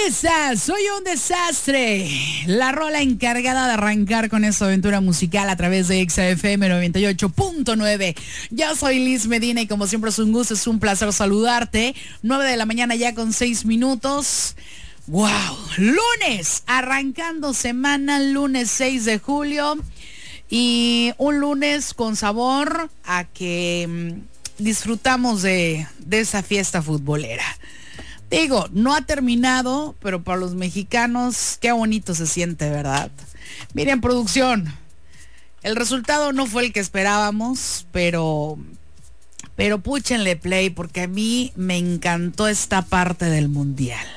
estás? Soy un desastre. La rola encargada de arrancar con esta aventura musical a través de XFM 98.9. Yo soy Liz Medina y como siempre es un gusto, es un placer saludarte. 9 de la mañana ya con 6 minutos. ¡Wow! Lunes, arrancando semana, lunes 6 de julio. Y un lunes con sabor a que disfrutamos de esa fiesta futbolera. Digo, no ha terminado, pero para los mexicanos, qué bonito se siente, ¿verdad? Miren, producción, el resultado no fue el que esperábamos, pero púchenle play porque a mí me encantó esta parte del mundial.